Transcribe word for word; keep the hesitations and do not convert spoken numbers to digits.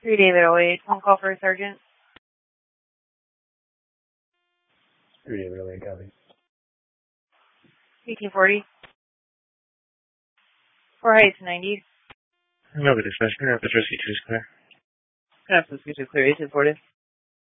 three David oh eight, phone call for a sergeant. three David oh eight, copy. eighteen forty. four Heights, ninety. Nova dispatch, Petrosky two Square. Can I please get you clear eighteen forty?